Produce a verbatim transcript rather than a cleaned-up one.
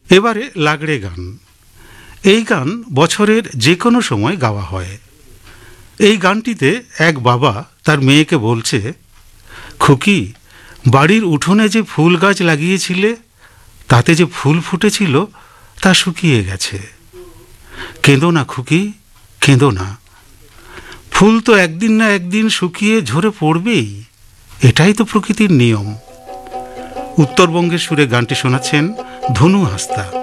এবারে লাগড়ে গান। এই গান বছরের যে কোনো সময় গাওয়া হয়। এই গানটিতে এক বাবা তার মেয়েকে বলছে, খুকি, বাড়ির উঠোনে যে ফুল গাছ লাগিয়েছিলে তাতে যে ফুল ফুটেছিল তা শুকিয়ে গেছে। কেঁদো না খুকি, কেঁদো না, ফুল তো একদিন না একদিন শুকিয়ে ঝরে পড়বেই, এটাই তো প্রকৃতির নিয়ম। উত্তরবঙ্গের সুরে গানটি শোনাচ্ছেন ধনু হাঁসদা।